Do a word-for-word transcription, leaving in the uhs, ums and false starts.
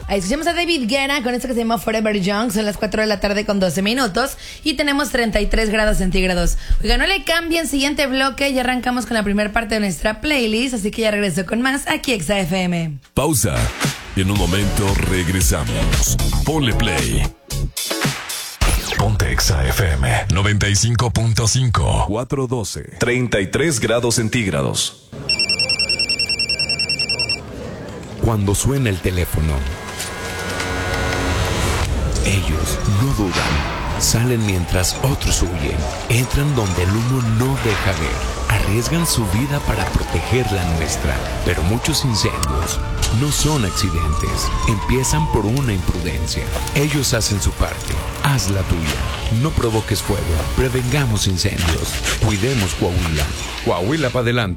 Ahí escuchamos a David Guetta con esto que se llama Forever Young. Son las cuatro de la tarde con doce minutos y tenemos treinta y tres grados centígrados. Oiga, no le cambien, siguiente bloque. Ya arrancamos con la primera parte de nuestra playlist, así que ya regreso con más aquí en Exa F M. Pausa. Y en un momento regresamos. Ponle play. Ponte Exa F M noventa y cinco punto cinco. cuatro doce. treinta y tres grados centígrados. Cuando suena el teléfono, ellos no dudan. Salen mientras otros huyen. Entran donde el humo no deja ver. Arriesgan su vida para proteger la nuestra. Pero muchos incendios no son accidentes. Empiezan por una imprudencia. Ellos hacen su parte. Haz la tuya. No provoques fuego. Prevengamos incendios. Cuidemos Coahuila. Coahuila para adelante.